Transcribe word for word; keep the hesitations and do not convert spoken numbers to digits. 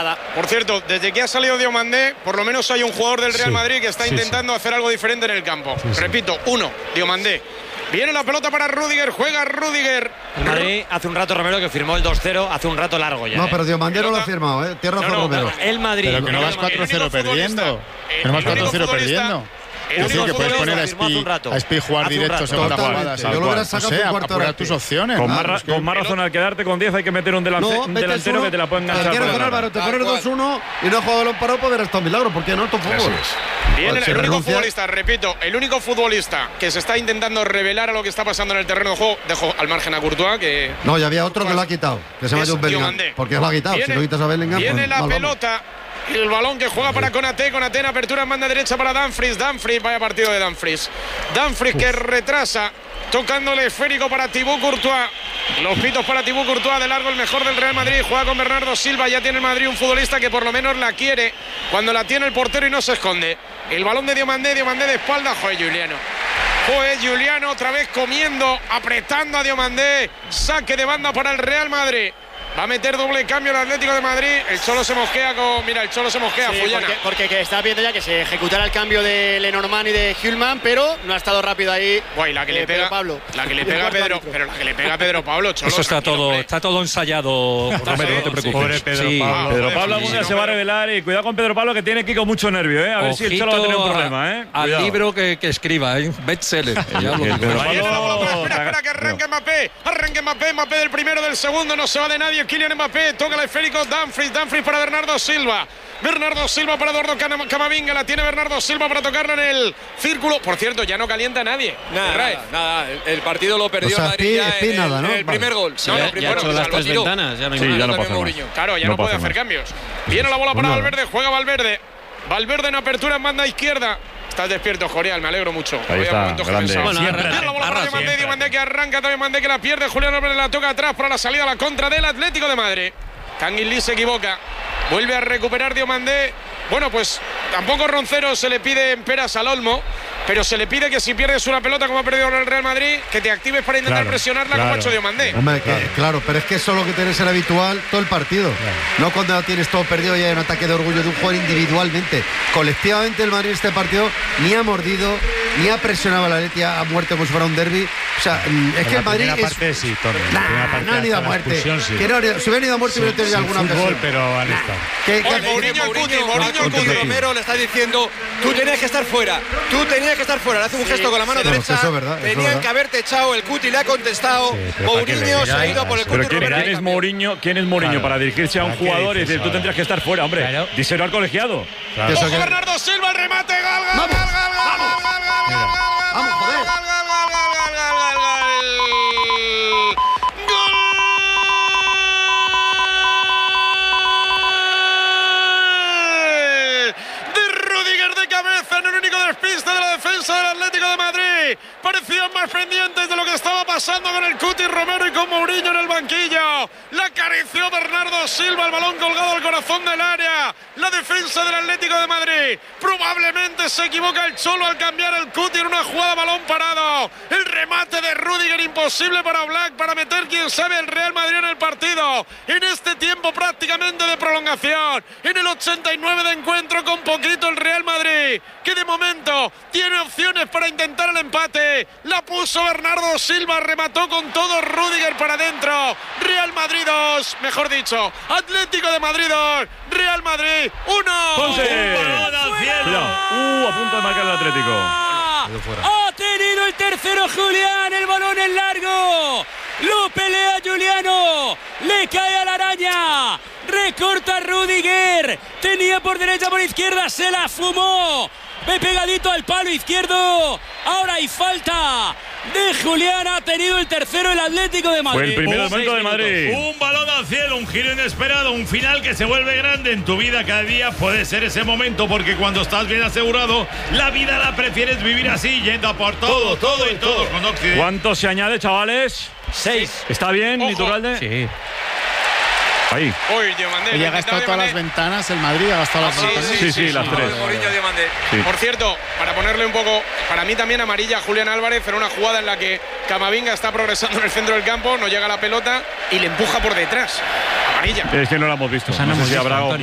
nada. Por cierto, desde que ha salido Diomandé, por lo menos hay un jugador del Real Sí, Madrid que está sí, intentando sí. hacer algo diferente en el campo. Sí, sí. Repito, uno, Diomandé. Viene la pelota para Rüdiger, juega Rüdiger. El Madrid hace un rato, Romero, que firmó el dos cero, hace un rato largo ya. No, ¿eh? pero Diomandé no lo ha Pelota. firmado, ¿eh? Tierra No, razón, no, Romero. El Madrid. Pero que no el vas Madrid. cuatro cero El único perdiendo. futbolista- Que no vas el único cuatro cero futbolista- perdiendo. el Es único decir, que puedes futbolista poner a firmó hace un Spi, rato. a Spi jugar Hace un directo rato. según la Totalmente. jugada. Yo tal lo hubiera cual. sacado O sea, hace un cuarto de hora. apurar tus opciones. Con ¿no? más, ra- Es que- con más razón al quedarte con diez hay que meter un, delance- No, un metes delantero uno, que te la pueda enganchar. Cualquiera por con la Álvaro, banda. te pones dos uno y no ha jugado balón parado, pues verás todo un milagro. ¿Por qué no? Esto es fútbol. Viene Si el único renuncia- futbolista, repito, el único futbolista que se está intentando revelar a lo que está pasando en el terreno de juego, dejo al margen a Courtois, que No, y había otro que lo ha quitado, que se llama Es John Bellingham. Diomandé. Porque lo ha quitado. Viene- Si lo quitas a Bellingham, Viene pues la mal vamos. pelota, el balón que juega para Konaté, Konaté en apertura en banda derecha para Dumfries, Dumfries, vaya partido de Dumfries. Dumfries que retrasa, tocándole esférico para Thibaut Courtois. Los pitos para Thibaut Courtois, de largo el mejor del Real Madrid, juega con Bernardo Silva, ya tiene el Madrid un futbolista que por lo menos la quiere cuando la tiene el portero y no se esconde. El balón de Diomandé, Diomandé de espalda, joder, Juliano. Joder, Juliano otra vez comiendo, apretando a Diomandé, saque de banda para el Real Madrid. Va a meter doble cambio el Atlético de Madrid. El Cholo se mosquea con. Mira, el Cholo se mosquea, Sí, Fullana. porque, porque que está viendo ya que se ejecutara el cambio de Lenormand y de Hülman, pero no ha estado rápido ahí. Guay, la que eh, le pega. Pedro Pablo. La que le El pega a cuarto Pedro. árbitro. Pero la que le pega a Pedro Pablo, Cholo. Eso está tranquilo, todo, hombre. está todo ensayado, Romero, no te preocupes. Pobre Pedro Sí. Pablo. Pedro Joder, Pablo sí, algún día sí, se va a no, revelar y cuidado con Pedro Pablo que tiene aquí con mucho nervio, ¿eh? A ver si el Cholo va a tener un problema, ¿eh? Al Cuidado. libro que, que escriba, ¿eh? Bestseller. Ya lo el digo. Pedro Ahí viene la bola, Pablo- espera, espera, espera, que arranque Mbappé. Arranque Mbappé, Mbappé del primero, del segundo, no se va de nadie. Kylian Mbappé, toca el esférico, Dumfries, Dumfries para Bernardo Silva. Bernardo Silva para Eduardo Cam- Camavinga, la tiene Bernardo Silva para tocarla en el círculo. Por cierto, ya no calienta nadie. Nada, Raez. nada, nada. El, el partido lo perdió O sea, el Madrid Pi- ya Pi en, nada, el, ¿no? en el primer Vale. gol. No, no, ya, primero, ya ha hecho pues, las al tres tiro. ventanas, ya no hay Sí, más. ya no También pasa más. Mourinho. Claro, ya No no, puede pasa hacer más. cambios. Viene la bola para Valverde, juega Valverde. Valverde en apertura en banda izquierda. Estás despierto, Jorial, me alegro mucho. Ahí Había está, momentos que grande. pensaba. Bueno, Siempre. arra- Viene la bola para arra- Diomandé, siempre. Diomandé que arranca, Diomandé que la pierde, Julián Álvarez la toca atrás para la salida a la contra del Atlético de Madrid. Tanguilí se equivoca, vuelve a recuperar Diomandé. Bueno, pues tampoco Roncero se le pide en peras al Olmo, pero se le pide que si pierdes una pelota como ha perdido el Real Madrid, que te actives para intentar Claro, presionarla como ha claro. hecho Diomandé. Hombre, que- claro, pero es que eso es lo que tiene que ser habitual todo el partido. No cuando lo tienes todo perdido y hay un ataque de orgullo de un jugador individualmente. Colectivamente el Madrid en este partido ni ha mordido, ni ha presionado a la Letia a muerte como si fuera un derbi. O sea, mm, es que el Madrid La es. parte sí, Tony. La Nah, primera parte no han ido a hasta la muerte. expulsión, sí. Que no, si hubieran ido a muerte hubiera tenido Sin alguna fútbol, ocasión. pero han estado. ¿Qué- qué Oye, hace? Mourinho, Mourinho, Cuti, Mourinho, al Cuti Cuti. Romero le está diciendo, tú tenías que estar fuera, tú tenías que estar fuera. Le hace un gesto con la mano sí, no, derecha. eso es verdad, eso es Tenían verdad. que haberte echado. El Cuti le ha contestado. Sí, pero ¿para qué Mourinho le se ha ido por el dirás? Pero Cuti ¿quién, Romero. quién es Mourinho? ¿Quién es Mourinho Claro. para dirigirse a un ¿Para qué jugador y dices decir tú ahora? tendrías que estar fuera, hombre? Claro. Díselo al colegiado. Claro. Eso Ojo que- Bernardo Silva, el remate, gol, gol, Vamos, gol, gol, gol, vamos. gol, gol, gol, Mira, gol, gol, vamos, gol, joder. gol, gol, gol, gol, gol, gol, gol. De Rüdiger de cabeza en el único despiste de la defensa del Atlético de Madrid. Parecían más pendientes de lo que estaba pasando con el Cuti Romero y con Mourinho en el banquillo. La acarició Bernardo Silva, el balón colgado al corazón del área. La defensa del Atlético de Madrid. Probablemente se equivoca el Cholo al cambiar el Cuti en una jugada balón parado. El remate de Rüdiger imposible para Black, para meter quién sabe el Real Madrid en el partido. En este tiempo prácticamente de prolongación. En el ochenta y nueve de encuentro con poquito el Real Madrid, que de momento tiene opciones para intentar el empate. La puso Bernardo Silva, remató con todo Rüdiger para adentro. Real Madrid dos, mejor dicho, Atlético de Madrid dos, Real Madrid uno. Ponce. Cuidado. Uh, a punto de marcar el Atlético. Ha tenido el tercero Julián, el balón es largo. Lo pelea Juliano, le cae a la araña, recorta Rüdiger, tenía por derecha, por izquierda, se la fumó. Ve pegadito al palo izquierdo. Ahora hay falta de Julián. Ha tenido el tercero el Atlético de Madrid. Fue el primer Oh, momento seis de Madrid. minutos. Un balón al cielo, un giro inesperado, un final que se vuelve grande en tu vida cada día. Puede ser ese momento porque cuando estás bien asegurado, la vida la prefieres vivir así, yendo a por todo, todo y todo con Occidente. ¿Cuánto se añade, chavales? Seis. ¿Está bien, Ojo. Iturralde? Sí. Ahí. Uy, Diomandé. Oye, lo ha gastado intentaba todas las Diomandé. ventanas el Madrid, ha gastado las sí, ventanas. Sí, sí, las tres. Mourinho Diomandé. Sí. Por cierto, para ponerle un poco, para mí también amarilla a Julián Álvarez en una jugada en la que Camavinga está progresando en el centro del campo, no llega la pelota y le empuja por detrás. Amarilla. Es que no lo hemos visto. O sea, no no sé hemos si visto, habrá Antonio.